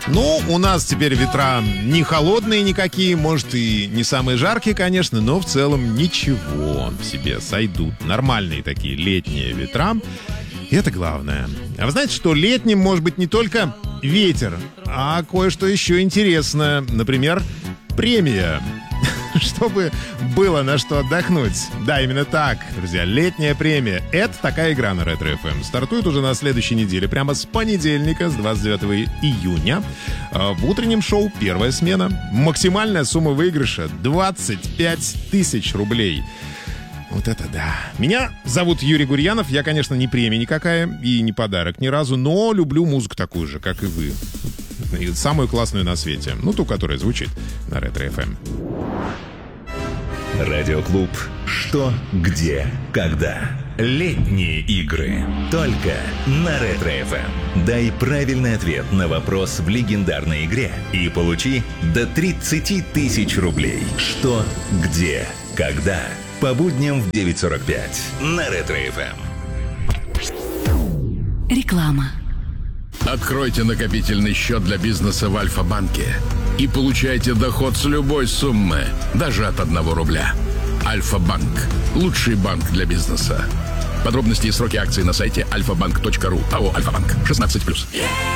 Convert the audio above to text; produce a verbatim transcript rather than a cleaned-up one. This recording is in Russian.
Ну, у нас теперь ветра не холодные никакие, может и не самые жаркие, конечно, но в целом ничего себе сойдут. Нормальные такие летние ветра. И это главное. А вы знаете, что летним может быть не только ветер, а кое-что еще интересное. Например, премия. Чтобы было на что отдохнуть. Да, именно так, друзья. Летняя премия. Это такая игра на Ретро эф эм. Стартует уже на следующей неделе. Прямо с понедельника, с двадцать девятого июня. В утреннем шоу «Первая смена». Максимальная сумма выигрыша двадцать пять тысяч рублей. Вот это да. Меня зовут Юрий Гурьянов. Я, конечно, не премия никакая и не подарок ни разу, но люблю музыку такую же, как и вы. И самую классную на свете. Ну, ту, которая звучит на Ретро эф эм. Радиоклуб «Что? Где? Когда?» Летние игры. Только на Ретро эф эм. Дай правильный ответ на вопрос в легендарной игре и получи до тридцать тысяч рублей. Что? Где? Когда? По будням в девять сорок пять на Ретро эф эм. Реклама. Откройте накопительный счет для бизнеса в Альфа-банке и получайте доход с любой суммы, даже от одного рубля. Альфа-банк. Лучший банк для бизнеса. Подробности и сроки акций на сайте альфа банк точка ру. АО «Альфа-банк». шестнадцать плюс.